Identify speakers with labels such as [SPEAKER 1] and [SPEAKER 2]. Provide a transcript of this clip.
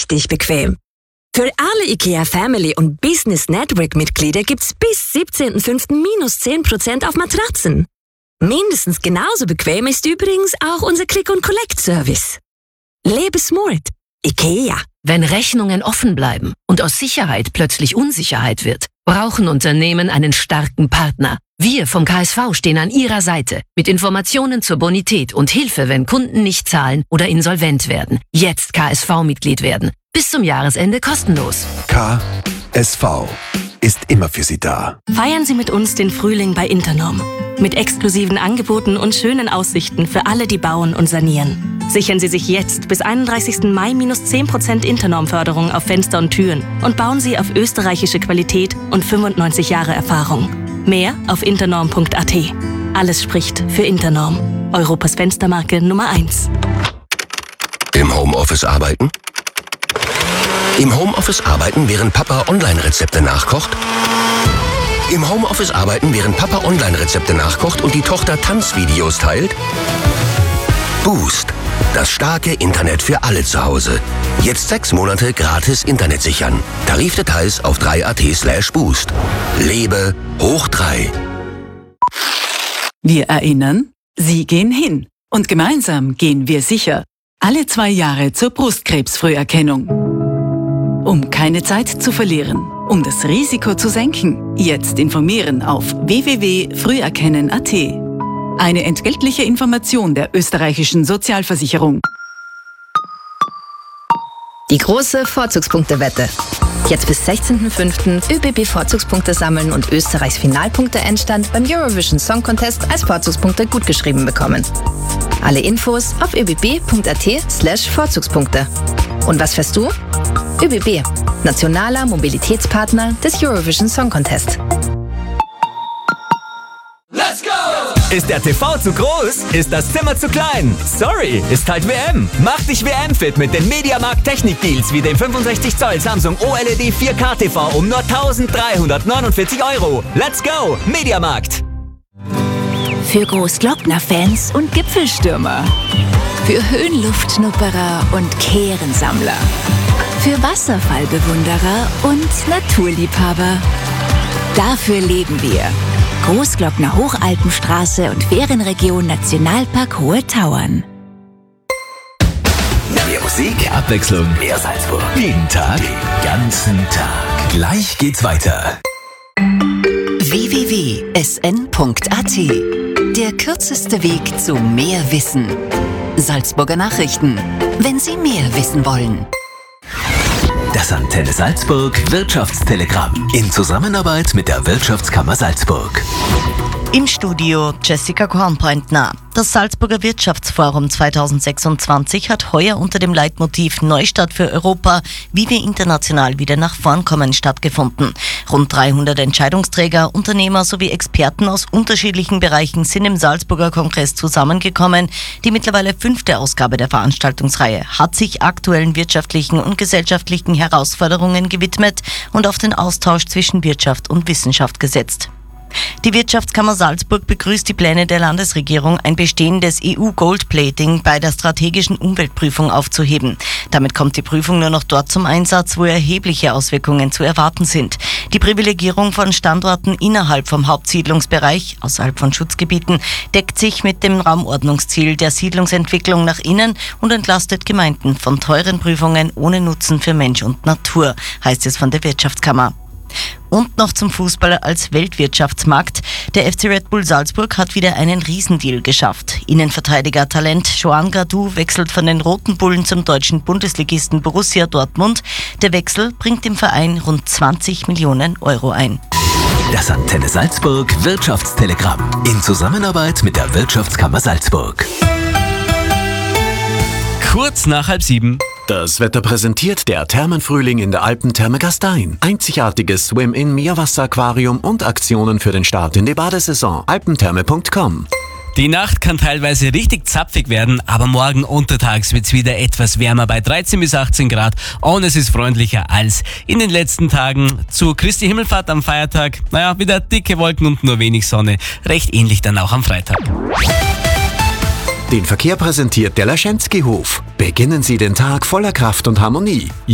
[SPEAKER 1] richtig bequem. Für alle IKEA Family und Business Network Mitglieder gibt's bis 17.05. minus 10% auf Matratzen. Mindestens genauso bequem ist übrigens auch unser Click-and-Collect-Service. Lebe smart. IKEA.
[SPEAKER 2] Wenn Rechnungen offen bleiben und aus Sicherheit plötzlich Unsicherheit wird, brauchen Unternehmen einen starken Partner. Wir vom KSV stehen an Ihrer Seite mit Informationen zur Bonität und Hilfe, wenn Kunden nicht zahlen oder insolvent werden. Jetzt KSV-Mitglied werden. Bis zum Jahresende kostenlos.
[SPEAKER 3] KSV ist immer für Sie da.
[SPEAKER 4] Feiern Sie mit uns den Frühling bei Internorm. Mit exklusiven Angeboten und schönen Aussichten für alle, die bauen und sanieren. Sichern Sie sich jetzt bis 31. Mai minus 10% Internorm-Förderung auf Fenster und Türen und bauen Sie auf österreichische Qualität und 95 Jahre Erfahrung. Mehr auf internorm.at. Alles spricht für Internorm. Europas Fenstermarke Nummer 1.
[SPEAKER 5] Im Homeoffice arbeiten? Im Homeoffice arbeiten, während Papa Online-Rezepte nachkocht? Im Homeoffice arbeiten, während Papa Online-Rezepte nachkocht und die Tochter Tanzvideos teilt? Boost. Das starke Internet für alle zu Hause. Jetzt 6 Monate gratis Internet sichern. Tarifdetails auf 3at/boost. Lebe hoch 3.
[SPEAKER 6] Wir erinnern, Sie gehen hin. Und gemeinsam gehen wir sicher. Alle 2 Jahre zur Brustkrebsfrüherkennung. Um keine Zeit zu verlieren, um das Risiko zu senken, jetzt informieren auf www.früherkennen.at. Eine entgeltliche Information der österreichischen Sozialversicherung.
[SPEAKER 7] Die große Vorzugspunktewette. Jetzt bis 16.05. ÖBB Vorzugspunkte sammeln und Österreichs Finalpunkte-Endstand beim Eurovision Song Contest als Vorzugspunkte gutgeschrieben bekommen. Alle Infos auf öbb.at/Vorzugspunkte. Und was fährst du? ÖBB, nationaler Mobilitätspartner des Eurovision Song Contest.
[SPEAKER 8] Let's go! Ist der TV zu groß? Ist das Zimmer zu klein? Sorry, ist halt WM. Mach dich WM-fit mit den Mediamarkt Technik-Deals wie dem 65 Zoll Samsung OLED 4K TV um nur 1.349 €. Let's go, Mediamarkt!
[SPEAKER 9] Für Großglockner-Fans und Gipfelstürmer. Für Höhenluftschnupperer und Kehrensammler. Für Wasserfallbewunderer und Naturliebhaber. Dafür leben wir. Großglockner Hochalpenstraße und Ferienregion Nationalpark Hohe Tauern.
[SPEAKER 10] Mehr Musik, Abwechslung, mehr Salzburg. Jeden Tag, den ganzen Tag. Gleich geht's weiter.
[SPEAKER 11] www.sn.at. Der kürzeste Weg zu mehr Wissen. Salzburger Nachrichten. Wenn Sie mehr wissen wollen.
[SPEAKER 10] Das Antenne Salzburg Wirtschaftstelegramm in Zusammenarbeit mit der Wirtschaftskammer Salzburg.
[SPEAKER 12] Im Studio Jessica Kornpointner. Das Salzburger Wirtschaftsforum 2026 hat heuer unter dem Leitmotiv Neustart für Europa, wie wir international wieder nach vorn kommen, stattgefunden. Rund 300 Entscheidungsträger, Unternehmer sowie Experten aus unterschiedlichen Bereichen sind im Salzburger Kongress zusammengekommen. Die mittlerweile 5. Ausgabe der Veranstaltungsreihe hat sich aktuellen wirtschaftlichen und gesellschaftlichen Herausforderungen gewidmet und auf den Austausch zwischen Wirtschaft und Wissenschaft gesetzt. Die Wirtschaftskammer Salzburg begrüßt die Pläne der Landesregierung, ein bestehendes EU-Goldplating bei der strategischen Umweltprüfung aufzuheben. Damit kommt die Prüfung nur noch dort zum Einsatz, wo erhebliche Auswirkungen zu erwarten sind. Die Privilegierung von Standorten innerhalb vom Hauptsiedlungsbereich, außerhalb von Schutzgebieten, deckt sich mit dem Raumordnungsziel der Siedlungsentwicklung nach innen und entlastet Gemeinden von teuren Prüfungen ohne Nutzen für Mensch und Natur, heißt es von der Wirtschaftskammer. Und noch zum Fußball als Weltwirtschaftsmarkt. Der FC Red Bull Salzburg hat wieder einen Riesendeal geschafft. Innenverteidiger-Talent Joan Gradou wechselt von den Roten Bullen zum deutschen Bundesligisten Borussia Dortmund. Der Wechsel bringt dem Verein rund 20 Millionen € ein.
[SPEAKER 10] Das Antenne Salzburg Wirtschaftstelegramm in Zusammenarbeit mit der Wirtschaftskammer Salzburg.
[SPEAKER 13] Kurz nach 6:30.
[SPEAKER 14] Das Wetter präsentiert der Thermenfrühling in der Alpentherme Gastein. Einzigartiges Swim-In-Meerwasseraquarium und Aktionen für den Start in die Badesaison. alpentherme.com.
[SPEAKER 13] Die Nacht kann teilweise richtig zapfig werden, aber morgen untertags wird's wieder etwas wärmer bei 13 bis 18 Grad und es ist freundlicher als in den letzten Tagen. Zu Christi Himmelfahrt am Feiertag, wieder dicke Wolken und nur wenig Sonne. Recht ähnlich dann auch am Freitag.
[SPEAKER 14] Den Verkehr präsentiert der Laschenski-Hof. Beginnen Sie den Tag voller Kraft und Harmonie.